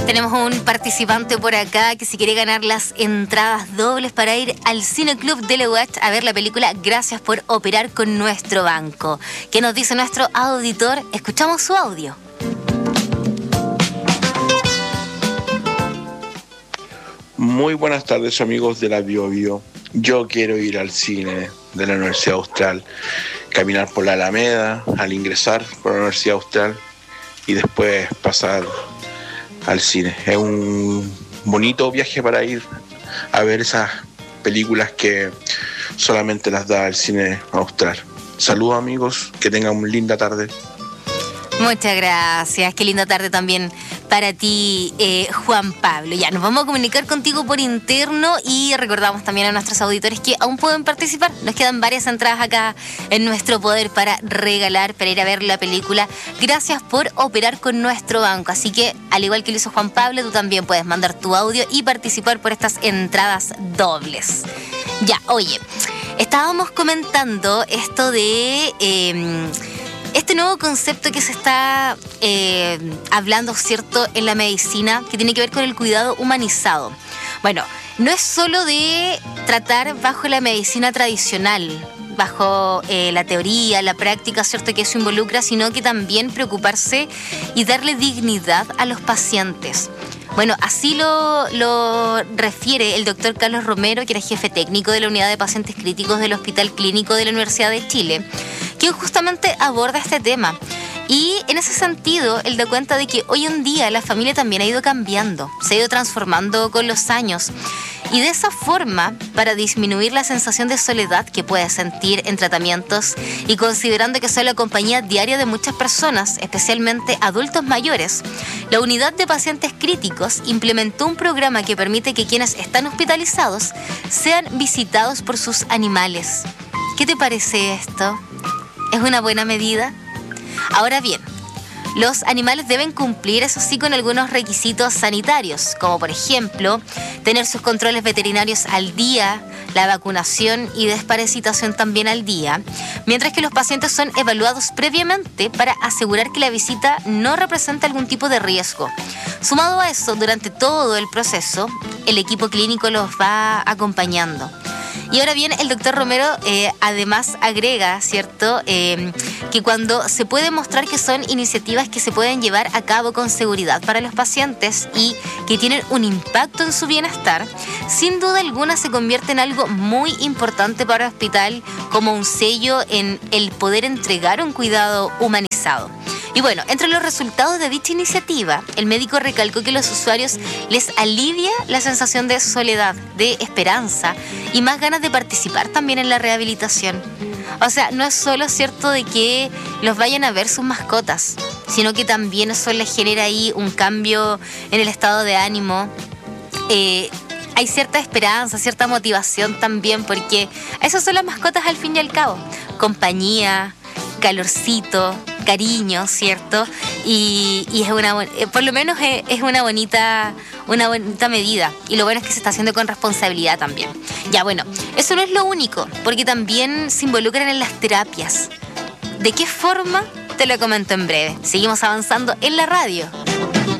Tenemos un participante por acá que si quiere ganar las entradas dobles para ir al Cine Club de la UACH a ver la película Gracias por operar con nuestro banco. ¿Qué nos dice nuestro auditor? Escuchamos su audio. Muy buenas tardes, amigos de la Bio Bio. Yo quiero ir al cine de la Universidad Austral, caminar por la Alameda al ingresar por la Universidad Austral y después pasar al cine. Es un bonito viaje para ir a ver esas películas que solamente las da el cine austral. Saludos, amigos, que tengan una linda tarde. Muchas gracias, qué linda tarde también para ti, Juan Pablo. Ya, nos vamos a comunicar contigo por interno y recordamos también a nuestros auditores que aún pueden participar. Nos quedan varias entradas acá en nuestro poder para regalar, para ir a ver la película Gracias por operar con nuestro banco. Así que, al igual que lo hizo Juan Pablo, tú también puedes mandar tu audio y participar por estas entradas dobles. Ya, oye, estábamos comentando esto de... este nuevo concepto que se está hablando, ¿cierto?, en la medicina, que tiene que ver con el cuidado humanizado. Bueno, no es solo de tratar bajo la medicina tradicional, bajo la teoría, la práctica, ¿cierto?, que eso involucra, sino que también preocuparse y darle dignidad a los pacientes. Bueno, así lo refiere el doctor Carlos Romero, que era jefe técnico de la unidad de pacientes críticos del Hospital Clínico de la Universidad de Chile, quien justamente aborda este tema. Y en ese sentido, él da cuenta de que hoy en día la familia también ha ido cambiando, se ha ido transformando con los años. Y de esa forma, para disminuir la sensación de soledad que puede sentir en tratamientos y considerando que soy la compañía diaria de muchas personas, especialmente adultos mayores, la unidad de pacientes críticos implementó un programa que permite que quienes están hospitalizados sean visitados por sus animales. ¿Qué te parece esto? ¿Es una buena medida? Ahora bien, los animales deben cumplir, eso sí, con algunos requisitos sanitarios, como por ejemplo, tener sus controles veterinarios al día, la vacunación y desparasitación también al día, mientras que los pacientes son evaluados previamente para asegurar que la visita no representa algún tipo de riesgo. Sumado a eso, durante todo el proceso, el equipo clínico los va acompañando. Y ahora bien, el doctor Romero además agrega, ¿cierto?, que cuando se puede mostrar que son iniciativas que se pueden llevar a cabo con seguridad para los pacientes y que tienen un impacto en su bienestar, sin duda alguna se convierte en algo muy importante para el hospital, como un sello en el poder entregar un cuidado humanizado. Y bueno, entre los resultados de dicha iniciativa, el médico recalcó que a los usuarios les alivia la sensación de soledad, de esperanza y más ganas de participar también en la rehabilitación. O sea, no es solo cierto de que los vayan a ver sus mascotas, sino que también eso les genera ahí un cambio en el estado de ánimo. Hay cierta esperanza, cierta motivación también, porque esas son las mascotas al fin y al cabo. Compañía, calorcito, cariño, ¿cierto? Y es por lo menos es una bonita medida. Y lo bueno es que se está haciendo con responsabilidad también. Ya, bueno, eso no es lo único, porque también se involucran en las terapias. ¿De qué forma? Te lo comento en breve. Seguimos avanzando en la radio.